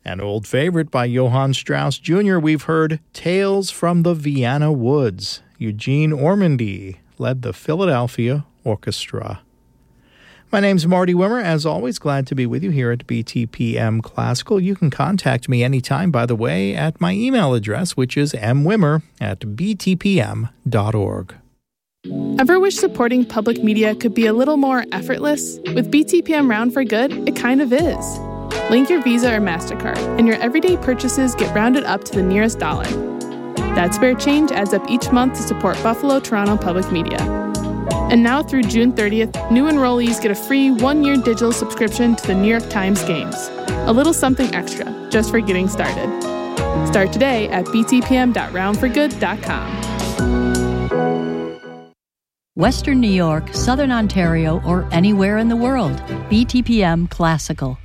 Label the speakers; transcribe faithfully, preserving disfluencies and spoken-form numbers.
Speaker 1: An old favorite by Johann Strauss Junior, we've heard Tales from the Vienna Woods. Eugene Ormandy led the Philadelphia Orchestra. My name's Marty Wimmer. As always, glad to be with you here at B T P M Classical. You can contact me anytime, by the way, at my email address, which is m wimmer at b t p m dot org.
Speaker 2: Ever wish supporting public media could be a little more effortless? With B T P M Round for Good, it kind of is. Link your Visa or MasterCard, and your everyday purchases get rounded up to the nearest dollar. That spare change adds up each month to support Buffalo Toronto Public Media. And now through June thirtieth, new enrollees get a free one-year digital subscription to the New York Times Games. A little something extra, just for getting started. Start today at b t p m dot round for good dot com.
Speaker 3: Western New York, Southern Ontario, or anywhere in the world, B T P M Classical.